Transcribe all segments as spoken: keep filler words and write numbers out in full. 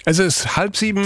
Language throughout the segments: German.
Es ist halb sieben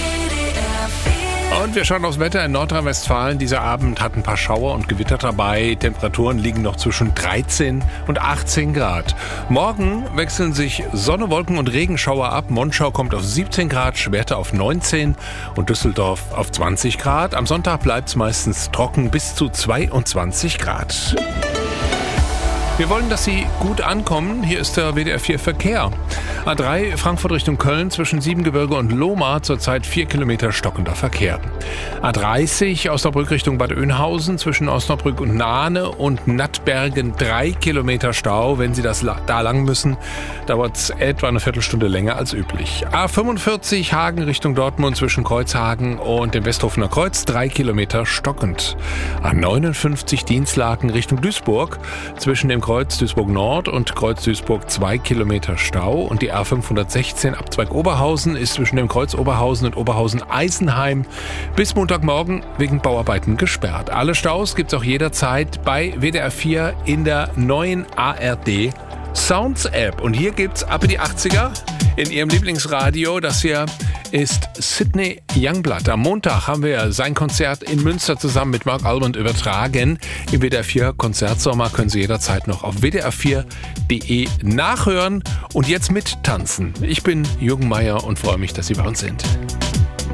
und wir schauen aufs Wetter in Nordrhein-Westfalen. Dieser Abend hat ein paar Schauer und Gewitter dabei. Temperaturen liegen noch zwischen dreizehn und achtzehn Grad. Morgen wechseln sich Sonne, Wolken und Regenschauer ab. Monschau kommt auf siebzehn Grad, Schwerte auf neunzehn und Düsseldorf auf zwanzig Grad. Am Sonntag bleibt es meistens trocken bis zu zweiundzwanzig Grad. Wir wollen, dass Sie gut ankommen. Hier ist der W D R vier Verkehr. A drei Frankfurt Richtung Köln zwischen Siebengebirge und Lohmar zurzeit vier Kilometer stockender Verkehr. A dreißig Osnabrück Richtung Bad Oeynhausen zwischen Osnabrück und Nahne und Nattbergen drei Kilometer Stau. Wenn Sie das da lang müssen, dauert es etwa eine Viertelstunde länger als üblich. A fünfundvierzig Hagen Richtung Dortmund zwischen Kreuzhagen und dem Westhofener Kreuz drei Kilometer stockend. A neunundfünfzig Dienstlaken Richtung Duisburg zwischen dem Kreuz Duisburg Nord und Kreuz Duisburg zwei Kilometer Stau und die A fünfhundertsechzehn Abzweig Oberhausen ist zwischen dem Kreuz Oberhausen und Oberhausen-Eisenheim bis Montagmorgen wegen Bauarbeiten gesperrt. Alle Staus gibt's auch jederzeit bei W D R vier in der neuen A R D Sounds App. Und hier gibt's ab in die achtziger in Ihrem Lieblingsradio. Das hier ist Sidney Youngblood. Am Montag haben wir sein Konzert in Münster zusammen mit Mark Almond übertragen. Im W D R vier Konzertsommer können Sie jederzeit noch auf w d r vier punkt de nachhören und jetzt mittanzen. Ich bin Jürgen Meier und freue mich, dass Sie bei uns sind.